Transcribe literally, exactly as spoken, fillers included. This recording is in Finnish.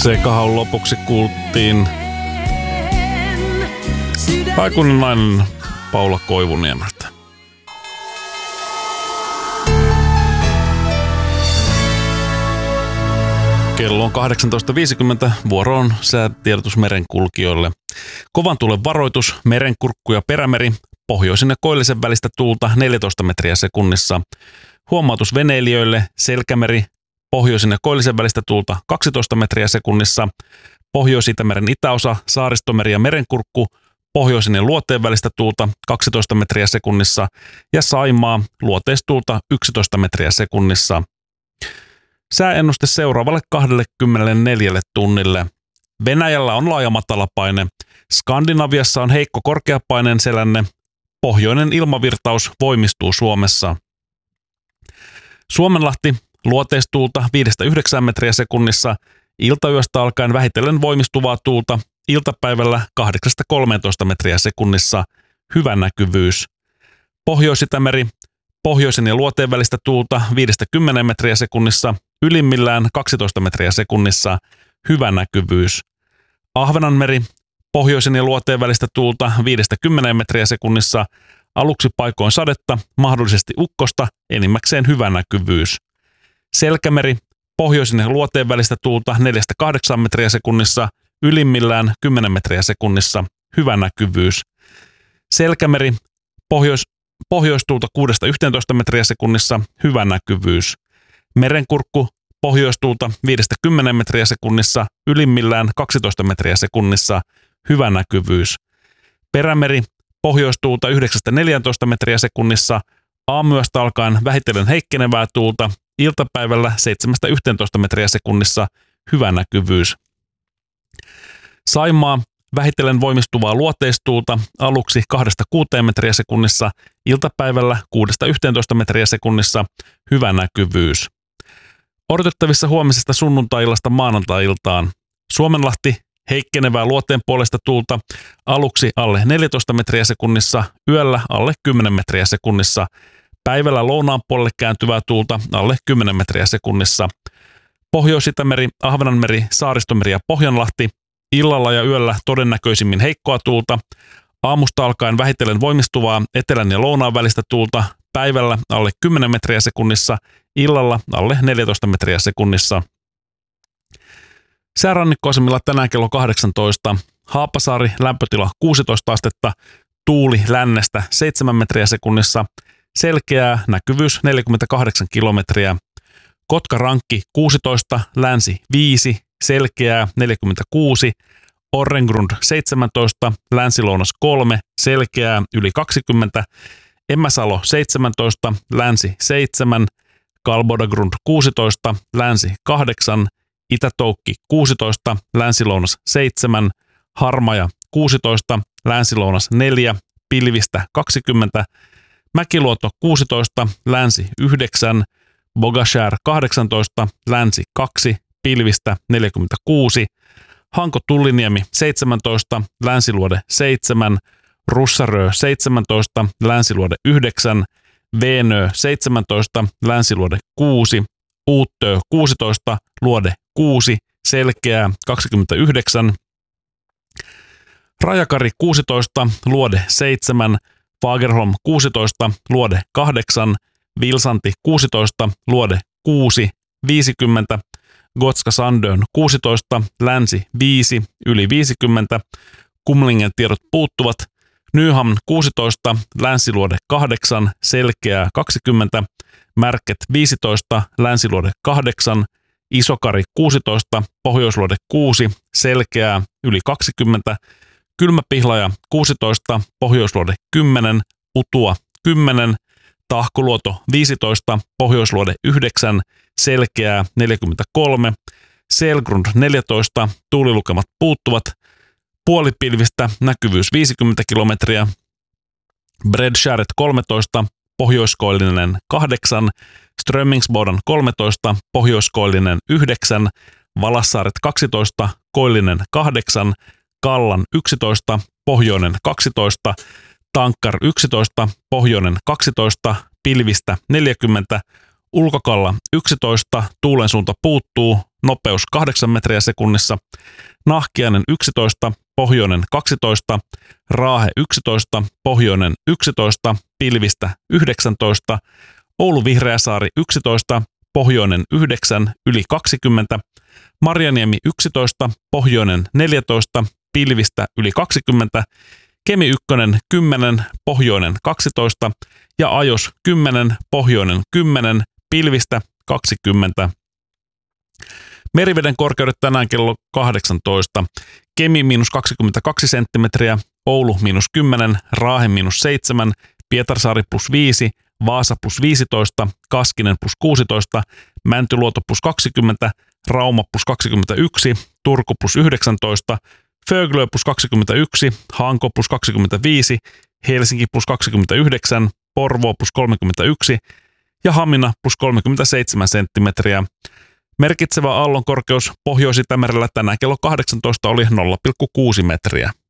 Sekahan lopuksi kuultiin aikuinen nainen Paula Koivuniemeltä. Kello on kahdeksantoista viisikymmentä, vuoro on säätiedotus merenkulkijoille. Kovan tuulen varoitus, merenkurkku ja perämeri, pohjoisen ja koillisen välistä tuulta neljätoista metriä sekunnissa. Huomautus veneilijöille, Selkämeri, pohjoisen ja koillisen välistä tuulta kaksitoista metriä sekunnissa. Pohjois-Itämeren itäosa, Saaristomeri ja merenkurkku, pohjoisen ja luoteen välistä tuulta kaksitoista metriä sekunnissa. Ja Saimaa, luoteistuulta yksitoista metriä sekunnissa. Sääennuste seuraavalle kaksikymmentäneljä tunnille. Venäjällä on laaja matalapaine. Skandinaviassa on heikko korkeapaineen selänne. Pohjoinen ilmavirtaus voimistuu Suomessa. Suomenlahti, luoteistuulta viidestä yhdeksään metriä sekunnissa. Iltayöstä alkaen vähitellen voimistuvaa tuulta. Iltapäivällä kahdeksasta kolmeentoista metriä sekunnissa. Hyvä näkyvyys. Pohjois-Itämeri, pohjoisen ja luoteen välistä tuulta viidestä kymmeneen metriä sekunnissa. Ylimmillään kaksitoista metriä sekunnissa. Hyvä näkyvyys. Ahvenanmeri, pohjoisen ja luoteen välistä tuulta viidestä kymmeneen metriä sekunnissa. Aluksi paikoin sadetta, mahdollisesti ukkosta, enimmäkseen hyvä näkyvyys. Selkämeri, pohjoisen ja luoteen välistä tuulta neljästä kahdeksaan metriä sekunnissa. Ylimmillään kymmenen metriä sekunnissa. Hyvä näkyvyys. Selkämeri, pohjois, pohjoistuulta kuudesta yhteentoista metriä sekunnissa. Hyvä näkyvyys. Merenkurkku, pohjoistuulta viidestä kymmeneen metriä sekunnissa, ylimmillään kaksitoista metriä sekunnissa, hyvä näkyvyys. Perämeri, pohjoistuulta yhdeksästä neljääntoista metriä sekunnissa, aamuyöstä alkaen vähitellen heikkenevää tuulta, iltapäivällä seitsemästä yhteentoista metriä sekunnissa, hyvä näkyvyys. Saimaa, vähitellen voimistuvaa luoteistuulta, aluksi kahdesta kuuteen metriä sekunnissa, iltapäivällä kuudesta yhteentoista metriä sekunnissa, hyvä näkyvyys. Odotettavissa huomisesta sunnuntai-illasta maanantai-iltaan. Suomenlahti, heikkenevää luoteen puolesta tuulta, aluksi alle neljätoista metriä sekunnissa, yöllä alle kymmenen metriä sekunnissa. Päivällä lounaan puolelle kääntyvää tuulta alle kymmenen metriä sekunnissa. Pohjois-Itämeri, Ahvenanmeri, Saaristomeri ja Pohjanlahti, illalla ja yöllä todennäköisimmin heikkoa tuulta. Aamusta alkaen vähitellen voimistuvaa etelän ja lounaan välistä tuulta, päivällä alle kymmenen metriä sekunnissa, illalla alle neljätoista metriä sekunnissa. Säärannikkoasemilla tänään kello kahdeksantoista. Haapasaari, lämpötila kuusitoista astetta, tuuli lännestä seitsemän metriä sekunnissa, selkeää, näkyvyys neljäkymmentäkahdeksan kilometriä. Kotka-Rankki kuusitoista, länsi viisi, selkeää neljäkymmentäkuusi, Orrengrund seitsemäntoista, länsi-lounas kolme, selkeää yli kaksikymmentä, Emäsalo seitsemäntoista, länsi seitsemän, Kalbodagrund kuusitoista, länsi kahdeksan, Itä-Toukki kuusitoista, länsi-lounas seitsemän, Harmaja kuusitoista, länsi-lounas neljä, pilvistä kaksikymmentä, Mäkiluoto kuusitoista, länsi yhdeksän, Bogashär kahdeksantoista, länsi kaksi, pilvistä neljäkymmentäkuusi, Hanko-Tulliniemi seitsemäntoista, länsiluode seitsemän, Russarö seitsemäntoista, länsiluode yhdeksän, Veenö seitsemäntoista, länsiluode kuusi, Uuttö kuusitoista, luode kuusi, selkeää kaksikymmentäyhdeksän, Rajakari kuusitoista, luode seitsemän, Fagerholm kuusitoista, luode kahdeksan, Vilsanti kuusitoista, luode kuusi, viisikymmentä, Gotska Sandön kuusitoista, länsi viisi, yli viisikymmentä, Kumlingen tiedot puuttuvat, Nyhamn kuusitoista, länsiluode kahdeksan, selkeää kaksikymmentä, Märket viisitoista, länsiluode kahdeksan, Isokari kuusitoista, pohjoisluode kuusi, selkeää yli kaksikymmentä, Kylmäpihlaja kuusitoista, pohjoisluode kymmenen, Utua kymmenen, Tahkoluoto viisitoista, pohjoisluode yhdeksän, selkeää neljäkymmentäkolme, Selgrund neljätoista, tuulilukemat puuttuvat, puolipilvistä näkyvyys viisikymmentä kilometriä, Bredskäret kolmetoista, pohjoiskoillinen kahdeksan, Strömmingsboden kolmetoista, pohjoiskoillinen yhdeksän, Valassaaret kaksitoista, koillinen kahdeksan, Kallan yksitoista, pohjoinen kaksitoista, Tankkar yksitoista, pohjoinen kaksitoista, pilvistä neljäkymmentä, Ulkokalla yksitoista, tuulen suunta puuttuu, nopeus kahdeksan metriä sekunnissa. Nahkiainen yksitoista, pohjoinen kaksitoista, Raahe yksitoista, pohjoinen yksitoista, pilvistä yhdeksäntoista, Oulu Vihreäsaari yksitoista, pohjoinen yhdeksän, yli kaksikymmentä, Marjaniemi yksitoista, pohjoinen neljätoista, pilvistä yli kaksikymmentä, Kemi yksi kymmenen, pohjoinen kaksitoista ja Ajos kymmenen, pohjoinen kymmenen, pilvistä kaksikymmentä. Meriveden korkeudet tänään kello kahdeksantoista. Kemi miinus kaksikymmentäkaksi senttimetriä, Oulu miinus kymmenen, Raahe miinus seitsemän, Pietarsaari plus viisi, Vaasa plus viisitoista, Kaskinen plus kuusitoista, Mäntyluoto plus kaksikymmentä, Rauma plus kaksikymmentäyksi, Turku plus yhdeksäntoista, Föglö plus kaksikymmentäyksi, Hanko plus kaksikymmentäviisi, Helsinki plus kaksikymmentäyhdeksän, Porvoo plus kolmekymmentäyksi ja Hamina plus kolmekymmentäseitsemän senttimetriä. Merkitsevä aallonkorkeus Pohjois-Itämerellä tänään kello kahdeksantoista oli nolla pilkku kuusi metriä.